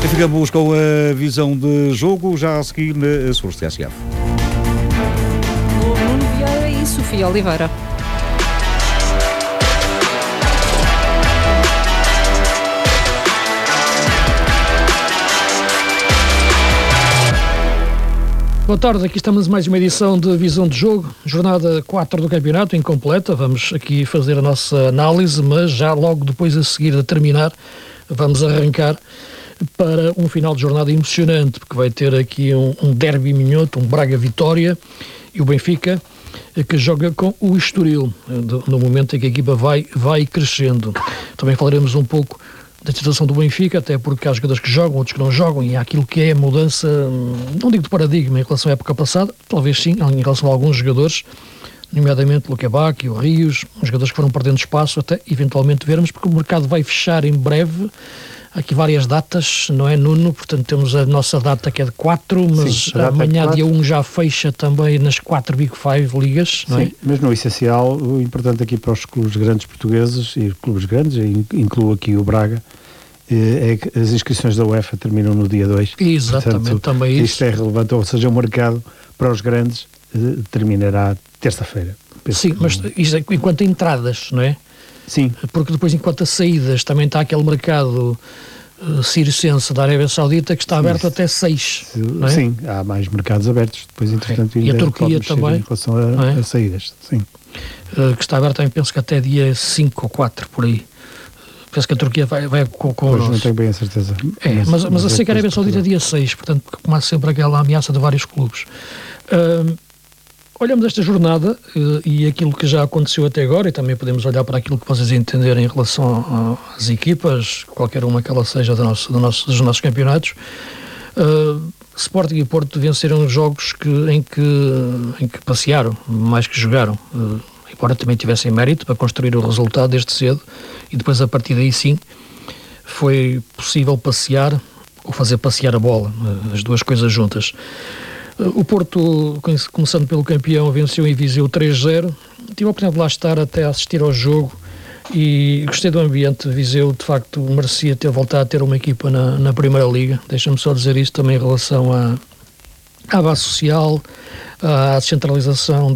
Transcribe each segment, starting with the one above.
E ficamos com a visão de jogo já a seguir na Source TSF. Nuno Vieira e Sofia Oliveira. Boa tarde, aqui estamos mais uma edição de Visão de Jogo, jornada 4 do campeonato, incompleta. Vamos aqui fazer a nossa análise, mas já logo depois a seguir a terminar, vamos arrancar para um final de jornada emocionante, porque vai ter aqui um derby minhoto, um Braga-Vitória, e o Benfica, que joga com o Estoril, no momento em que a equipa vai crescendo. Também falaremos um pouco da situação do Benfica, até porque há jogadores que jogam, outros que não jogam, e há aquilo que é a mudança, não digo de paradigma em relação à época passada, talvez sim, em relação a alguns jogadores, nomeadamente o Luque Bacchi, o Rios, os jogadores que foram perdendo espaço até eventualmente vermos, porque o mercado vai fechar em breve. Há aqui várias datas, não é, Nuno? Portanto, temos a nossa data que é de 4, mas sim, amanhã, dia 1, já fecha também nas 4 Big Five ligas, não é? Sim, mas no essencial, o importante aqui para os clubes grandes portugueses, e clubes grandes, incluo aqui o Braga, é que as inscrições da UEFA terminam no dia 2. Exatamente, portanto, também isso. Isto é relevante, ou seja, o mercado para os grandes terminará terça-feira. Sim, mas isto é enquanto entradas, não é? Sim. Porque depois, enquanto as saídas, também está aquele mercado circense da Arábia Saudita que está aberto até 6. Não é? Sim, há mais mercados abertos. Depois, entretanto, e a Turquia também. Em relação a saídas, sim. Que está aberto também, penso que até dia 5 ou 4, por aí. Penso que a Turquia vai com o nosso. Não tenho bem a certeza. Mas eu sei que a Arábia Saudita é dia 6, portanto, começa sempre aquela ameaça de vários clubes. Olhamos esta jornada e aquilo que já aconteceu até agora, e também podemos olhar para aquilo que vocês entenderem em relação às equipas, qualquer uma que ela seja dos nossos campeonatos. Sporting e Porto venceram jogos em que passearam, mais que jogaram, embora também tivessem mérito para construir o resultado desde cedo, e depois a partir daí sim foi possível passear ou fazer passear a bola, as duas coisas juntas. O Porto, começando pelo campeão, venceu em Viseu 3-0. Tive a oportunidade de lá estar até a assistir ao jogo e gostei do ambiente. Viseu, de facto, merecia ter voltado a ter uma equipa na Primeira Liga. Deixa-me só dizer isto também em relação à base social, à descentralização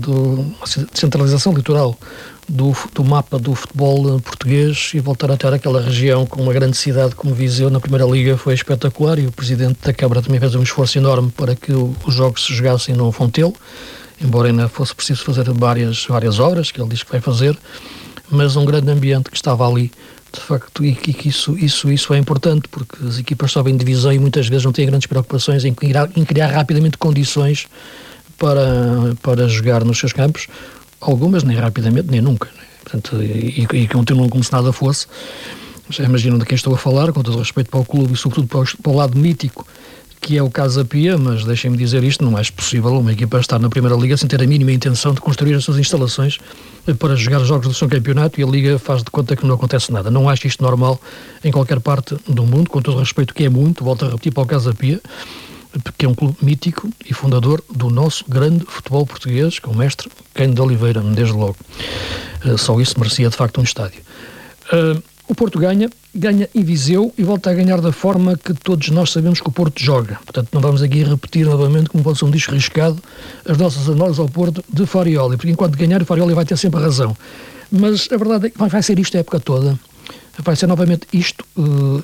litoral do mapa do futebol português, e voltar a ter aquela região com uma grande cidade como Viseu na Primeira Liga foi espetacular, e o Presidente da Câmara também fez um esforço enorme para que os jogos se jogassem no Fontelo, embora ainda fosse preciso fazer várias obras, que ele diz que vai fazer, mas um grande ambiente que estava ali, de facto, e que isso é importante, porque as equipas sobem de divisão e muitas vezes não têm grandes preocupações em criar rapidamente condições para jogar nos seus campos. Algumas nem rapidamente, nem nunca, né? Portanto, e continuam como se nada fosse. Já imaginam de quem estou a falar, com todo o respeito para o clube e sobretudo para o lado mítico que é o Casa Pia, mas deixem-me dizer isto, não é possível uma equipa estar na Primeira Liga sem ter a mínima intenção de construir as suas instalações para jogar os jogos do seu campeonato, e a Liga faz de conta que não acontece nada. Não acho isto normal em qualquer parte do mundo, com todo o respeito que é muito, volto a repetir, para o Casa Pia, que é um clube mítico e fundador do nosso grande futebol português, com o mestre Cândido de Oliveira, desde logo. Só isso merecia, de facto, um estádio. O Porto ganha em Viseu e volta a ganhar da forma que todos nós sabemos que o Porto joga. Portanto, não vamos aqui repetir novamente, como pode ser um disco riscado, as nossas análises ao Porto de Farioli, porque enquanto ganhar, o Farioli vai ter sempre razão. Mas a verdade é que vai ser isto a época toda. Vai ser novamente isto,